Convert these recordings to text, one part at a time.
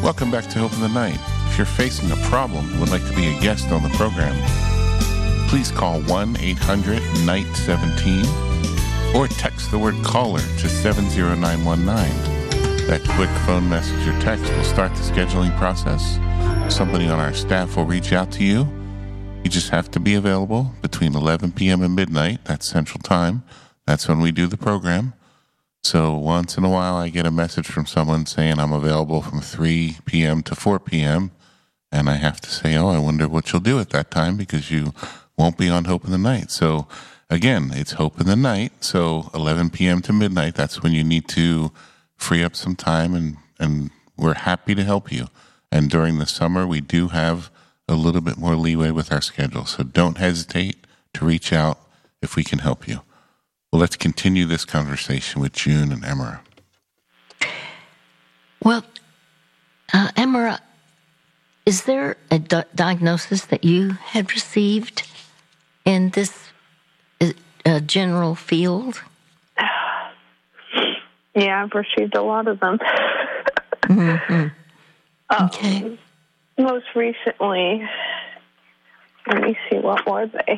Welcome back to Hope in the Night. If you're facing a problem and would like to be a guest on the program, please call 1-800-NIGHT-17 or text the word caller to 70919. That quick phone message or text will start the scheduling process. Somebody on our staff will reach out to you. You just have to be available between 11 p.m. and midnight. That's Central Time. That's when we do the program. So once in a while, I get a message from someone saying I'm available from 3 p.m. to 4 p.m., and I have to say, I wonder what you'll do at that time because you won't be on Hope in the Night. So again, it's Hope in the Night. So 11 p.m. to midnight, that's when you need to free up some time, and we're happy to help you. And during the summer, we do have a little bit more leeway with our schedule. So don't hesitate to reach out if we can help you. Well, let's continue this conversation with June and Emera. Well, Emera, is there a diagnosis that you had received in this general field? Yeah, I've received a lot of them. Mm-hmm. Okay. Most recently, let me see, what were they?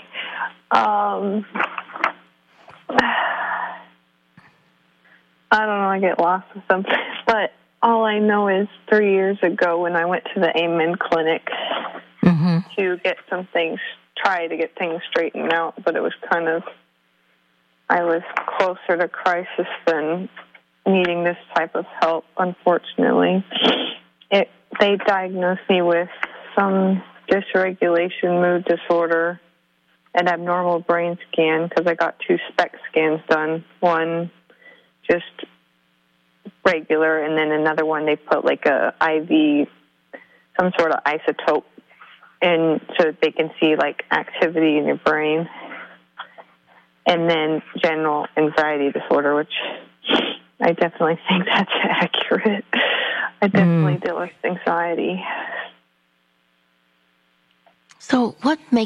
I don't know, I get lost with them. But all I know is 3 years ago when I went to the Amen Clinic to get some things, try to get things straightened out, but it was kind of, I was closer to crisis than needing this type of help, unfortunately. They diagnosed me with some dysregulation, mood disorder, an abnormal brain scan because I got 2 SPECT scans done. One just regular, and then another one they put like a IV, some sort of isotope, and so that they can see like activity in your brain. And then general anxiety disorder, which I definitely think that's accurate. I definitely deal with anxiety. So what makes